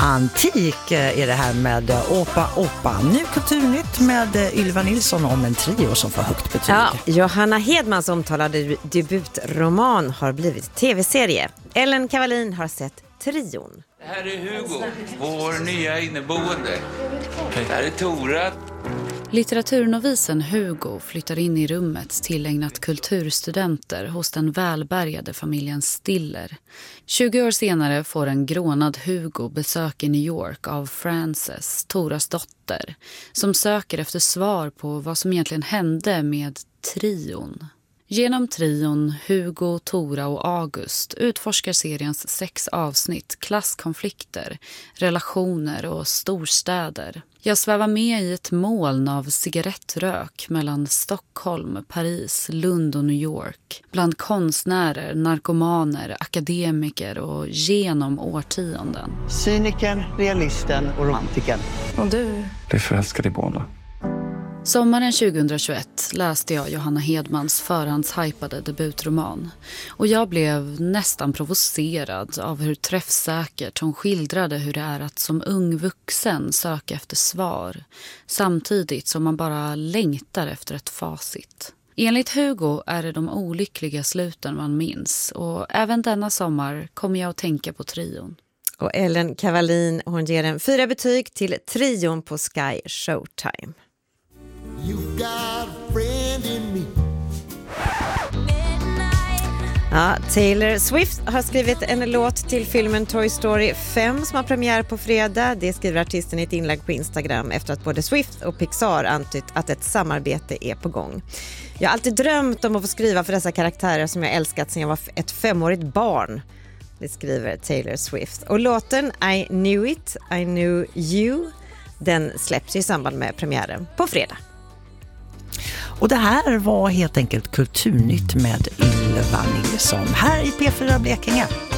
Antik är det här med Opa. Nu Kulturnytt med Ylva Nilsson om en trio som får högt betyg. Ja, Johanna Hedmans omtalade debutroman har blivit tv-serie. Ellen Cavallin har sett Trion. Det här är Hugo, vår nya inneboende. Det här är Tora. Litteraturnovisen Hugo flyttar in i rummet tillägnat kulturstudenter hos den välbärgade familjen Stiller. 20 år senare får en grånad Hugo besök i New York av Frances, Toras dotter, som söker efter svar på vad som egentligen hände med trion. Genom trion Hugo, Tora och August utforskar seriens 6 avsnitt klasskonflikter, relationer och storstäder. Jag svävar med i ett moln av cigarettrök mellan Stockholm, Paris, Lund och New York. Bland konstnärer, narkomaner, akademiker och genom årtionden. Cynikern, realisten och romantiken. Och du? Det är förälskad i båda. Sommaren 2021 läste jag Johanna Hedmans förhandshypade debutroman och jag blev nästan provocerad av hur träffsäkert hon skildrade hur det är att som ung vuxen söka efter svar samtidigt som man bara längtar efter ett facit. Enligt Hugo är det de olyckliga sluten man minns och även denna sommar kommer jag att tänka på trion. Och Ellen Cavallin, hon ger en 4 betyg till trion på Sky Showtime. You got a friend in me. Ja, Taylor Swift har skrivit en låt till filmen Toy Story 5 som har premiär på fredag. Det skriver artisten i ett inlägg på Instagram efter att både Swift och Pixar antytt att ett samarbete är på gång. Jag har alltid drömt om att få skriva för dessa karaktärer som jag älskat sedan jag var ett 5-årigt barn. Det skriver Taylor Swift. Och låten I Knew It, I Knew You, den släpps i samband med premiären på fredag. Och det här var helt enkelt Kulturnytt med Ylva Nilsson här i P4 Blekinge.